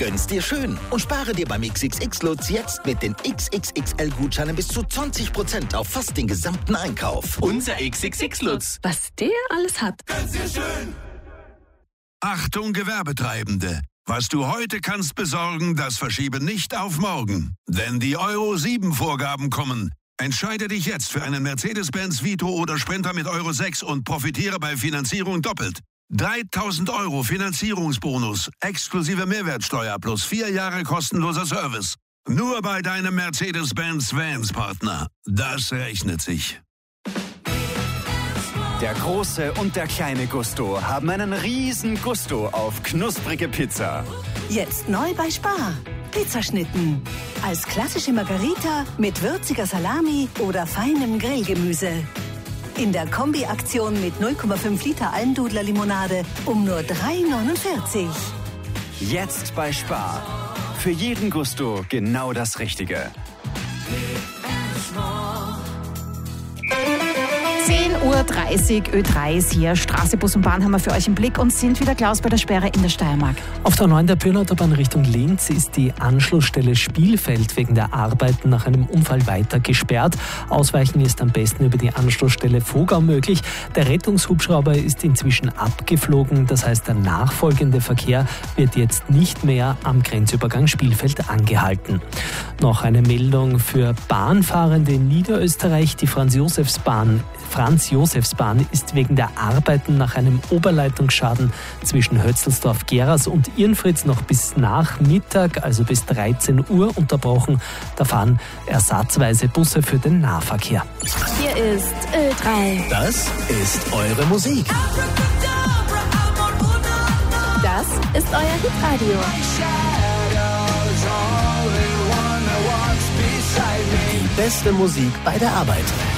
Gönn's dir schön und spare dir beim XXX-Lutz jetzt mit den XXXL-Gutscheinen bis zu 20% auf fast den gesamten Einkauf. Unser XXX-Lutz. Was der alles hat. Gönn's dir schön. Achtung, Gewerbetreibende! Was du heute kannst besorgen, das verschiebe nicht auf morgen. Denn die Euro 7 Vorgaben kommen. Entscheide dich jetzt für einen Mercedes-Benz Vito oder Sprinter mit Euro 6 und profitiere bei Finanzierung doppelt. 3.000 € Finanzierungsbonus, exklusive Mehrwertsteuer plus 4 Jahre kostenloser Service. Nur bei deinem Mercedes-Benz Vans-Partner. Das rechnet sich. Der große und der kleine Gusto haben einen riesen Gusto auf knusprige Pizza. Jetzt neu bei Spar. Pizzaschnitten. Als klassische Margarita mit würziger Salami oder feinem Grillgemüse. In der Kombi-Aktion mit 0,5 Liter Almdudler-Limonade um nur 3,49. Jetzt bei Spar. Für jeden Gusto genau das Richtige. 10:30 Uhr, Ö3 ist hier. Straße, Bus und Bahn haben wir für euch im Blick und sind wieder, Klaus, bei der Sperre in der Steiermark. Auf der 9 der Pyrnautaubahn Richtung Linz ist die Anschlussstelle Spielfeld wegen der Arbeiten nach einem Unfall weiter gesperrt. Ausweichen ist am besten über die Anschlussstelle Vogau möglich. Der Rettungshubschrauber ist inzwischen abgeflogen. Das heißt, der nachfolgende Verkehr wird jetzt nicht mehr am Grenzübergang Spielfeld angehalten. Noch eine Meldung für Bahnfahrende in Niederösterreich. Die Franz-Josefs-Bahn ist wegen der Arbeiten nach einem Oberleitungsschaden zwischen Hötzelsdorf-Geras und Irnfritz noch bis nach Mittag, also bis 13 Uhr, unterbrochen. Da fahren ersatzweise Busse für den Nahverkehr. Hier ist Ö3. Das ist eure Musik. Das ist euer Hitradio. Die beste Musik bei der Arbeit.